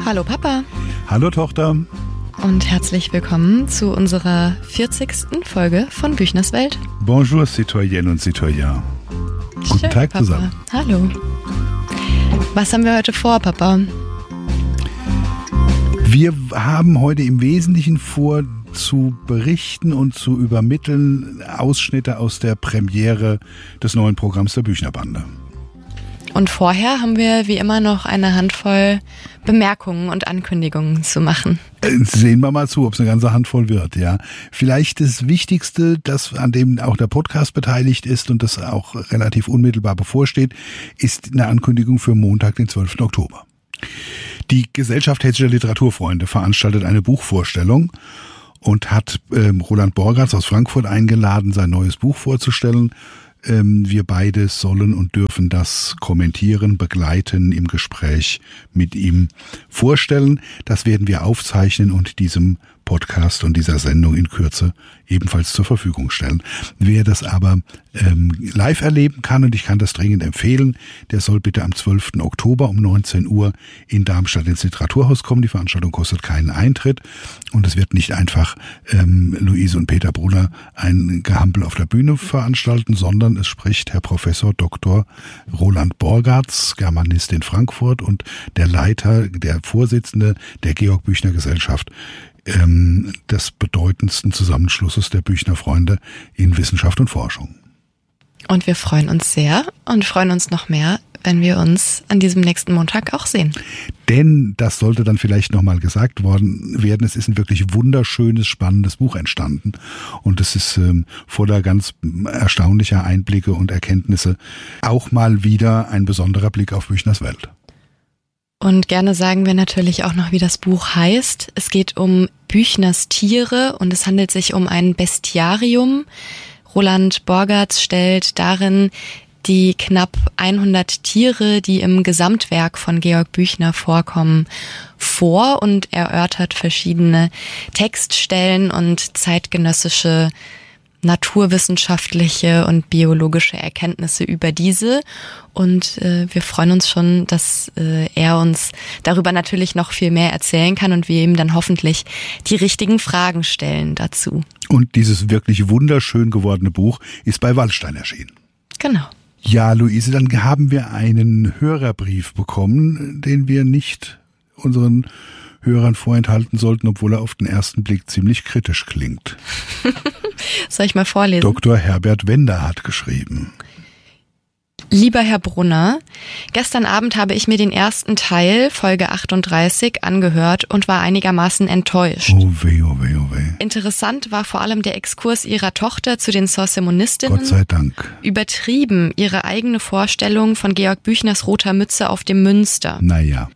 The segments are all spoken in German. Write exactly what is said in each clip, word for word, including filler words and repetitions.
Hallo Papa. Hallo Tochter. Und herzlich willkommen zu unserer vierzigsten Folge von Büchners Welt. Bonjour, Citoyenne und Citoyen. Guten Schön, Tag Papa. zusammen. Hallo. Was haben wir heute vor, Papa? Wir haben heute im Wesentlichen vor, zu berichten und zu übermitteln Ausschnitte aus der Premiere des neuen Programms der Büchnerbande. Und vorher haben wir wie immer noch eine Handvoll Bemerkungen und Ankündigungen zu machen. Sehen wir mal zu, ob es eine ganze Handvoll wird, ja. Vielleicht das Wichtigste, das an dem auch der Podcast beteiligt ist und das auch relativ unmittelbar bevorsteht, ist eine Ankündigung für Montag, den zwölften Oktober. Die Gesellschaft Hessischer Literaturfreunde veranstaltet eine Buchvorstellung und hat ähm, Roland Borgartz aus Frankfurt eingeladen, sein neues Buch vorzustellen. Ähm, wir beide sollen und dürfen das kommentieren, begleiten, im Gespräch mit ihm vorstellen. Das werden wir aufzeichnen und diesem Podcast und dieser Sendung in Kürze ebenfalls zur Verfügung stellen. Wer das aber ähm, live erleben kann, und ich kann das dringend empfehlen, der soll bitte am zwölften Oktober um neunzehn Uhr in Darmstadt ins Literaturhaus kommen. Die Veranstaltung kostet keinen Eintritt und es wird nicht einfach ähm, Luise und Peter Brunner ein Gehampel auf der Bühne veranstalten, sondern es spricht Herr Professor Doktor Roland Borgartz, Germanist in Frankfurt, und der Leiter, der Vorsitzende der Georg Büchner Gesellschaft, des bedeutendsten Zusammenschlusses der Büchner Freunde in Wissenschaft und Forschung. Und wir freuen uns sehr und freuen uns noch mehr, wenn wir uns an diesem nächsten Montag auch sehen. Denn, das sollte dann vielleicht nochmal gesagt worden werden, es ist ein wirklich wunderschönes, spannendes Buch entstanden. Und es ist ähm, voller ganz erstaunlicher Einblicke und Erkenntnisse auch mal wieder ein besonderer Blick auf Büchners Welt. Und gerne sagen wir natürlich auch noch, wie das Buch heißt. Es geht um Büchners Tiere und es handelt sich um ein Bestiarium. Roland Borgartz stellt darin die knapp hundert Tiere, die im Gesamtwerk von Georg Büchner vorkommen, vor und erörtert verschiedene Textstellen und zeitgenössische naturwissenschaftliche und biologische Erkenntnisse über diese. Und äh, wir freuen uns schon, dass äh, er uns darüber natürlich noch viel mehr erzählen kann und wir ihm dann hoffentlich die richtigen Fragen stellen dazu. Und dieses wirklich wunderschön gewordene Buch ist bei Wallstein erschienen. Genau. Ja, Luise, dann haben wir einen Hörerbrief bekommen, den wir nicht unseren Hörern vorenthalten sollten, obwohl er auf den ersten Blick ziemlich kritisch klingt. Soll ich mal vorlesen? Doktor Herbert Wender hat geschrieben. Lieber Herr Brunner, gestern Abend habe ich mir den ersten Teil, Folge achtunddreißig, angehört und war einigermaßen enttäuscht. Oh weh, oh weh, oh weh. Interessant war vor allem der Exkurs ihrer Tochter zu den Sorssemonistinnen. Gott sei Dank. Übertrieben ihre eigene Vorstellung von Georg Büchners roter Mütze auf dem Münster. Naja.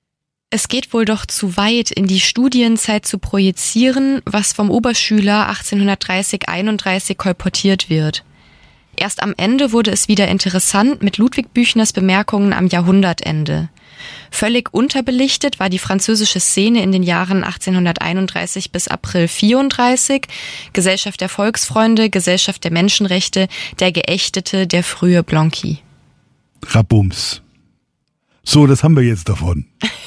Es geht wohl doch zu weit, in die Studienzeit zu projizieren, was vom Oberschüler achtzehnhundertdreißig einunddreißig kolportiert wird. Erst am Ende wurde es wieder interessant mit Ludwig Büchners Bemerkungen am Jahrhundertende. Völlig unterbelichtet war die französische Szene in den Jahren achtzehnhunderteinunddreißig bis April vierunddreißig, Gesellschaft der Volksfreunde, Gesellschaft der Menschenrechte, der Geächtete, der frühe Blanqui. Rabums. So, das haben wir jetzt davon.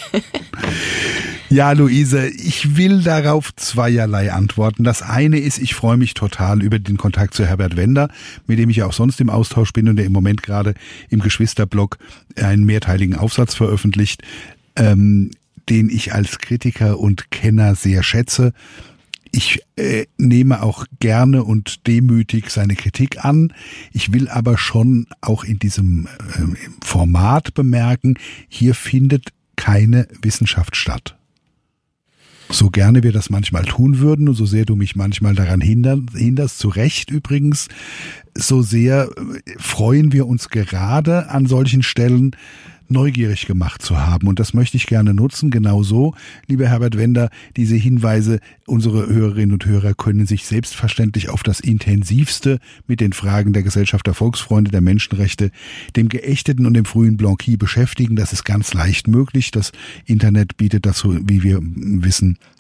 Ja, Luise, ich will darauf zweierlei antworten. Das eine ist, ich freue mich total über den Kontakt zu Herbert Wender, mit dem ich ja auch sonst im Austausch bin und der im Moment gerade im Geschwisterblog einen mehrteiligen Aufsatz veröffentlicht, ähm, den ich als Kritiker und Kenner sehr schätze. Ich äh, nehme auch gerne und demütig seine Kritik an. Ich will aber schon auch in diesem äh, Format bemerken, hier findet keine Wissenschaft statt. So gerne wir das manchmal tun würden und so sehr du mich manchmal daran hindern, hinderst, zu Recht übrigens, so sehr freuen wir uns gerade an solchen Stellen, neugierig gemacht zu haben. Und das möchte ich gerne nutzen. Genauso, lieber Herbert Wender, diese Hinweise, unsere Hörerinnen und Hörer können sich selbstverständlich auf das Intensivste mit den Fragen der Gesellschaft der Volksfreunde, der Menschenrechte, dem Geächteten und dem frühen Blanqui beschäftigen. Das ist ganz leicht möglich. Das Internet bietet dazu, wie wir wissen,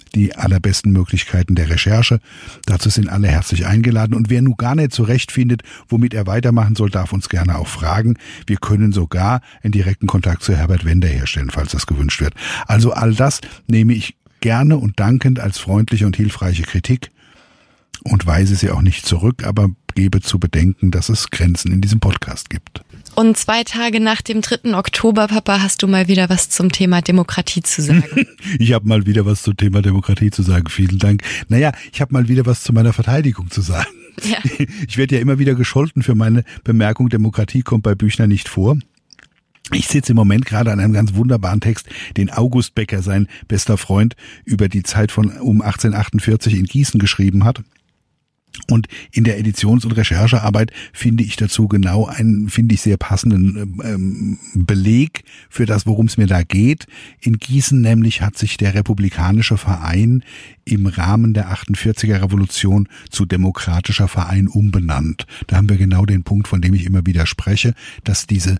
die allerbesten Möglichkeiten der Recherche. Dazu sind alle herzlich eingeladen. Und wer nun gar nicht zurechtfindet, womit er weitermachen soll, darf uns gerne auch fragen. Wir können sogar einen direkten Kontakt zu Herbert Wender herstellen, falls das gewünscht wird. Also all das nehme ich gerne und dankend als freundliche und hilfreiche Kritik und weise sie auch nicht zurück, aber gebe zu bedenken, dass es Grenzen in diesem Podcast gibt. Und zwei Tage nach dem dritten Oktober, Papa, hast du mal wieder was zum Thema Demokratie zu sagen. Ich habe mal wieder was zum Thema Demokratie zu sagen. Vielen Dank. Naja, ich habe mal wieder was zu meiner Verteidigung zu sagen. Ja. Ich werde ja immer wieder gescholten für meine Bemerkung, Demokratie kommt bei Büchner nicht vor. Ich sitze im Moment gerade an einem ganz wunderbaren Text, den August Becker, sein bester Freund, über die Zeit von um achtzehnhundertachtundvierzig in Gießen geschrieben hat. Und in der Editions- und Recherchearbeit finde ich dazu genau einen, finde ich, sehr passenden ähm, Beleg für das, worum es mir da geht. In Gießen nämlich hat sich der Republikanische Verein im Rahmen der achtundvierziger Revolution zu Demokratischer Verein umbenannt. Da haben wir genau den Punkt, von dem ich immer wieder spreche, dass diese